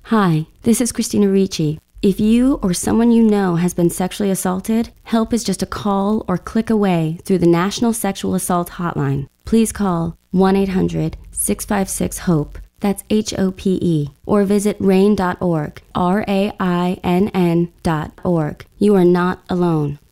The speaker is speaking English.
Hi, this is Christina Ricci. If you or someone you know has been sexually assaulted, help is just a call or click away through the National Sexual Assault Hotline. Please call 1-800-656-HOPE. That's HOPE. Or visit RAINN.org, RAINN.org. You are not alone.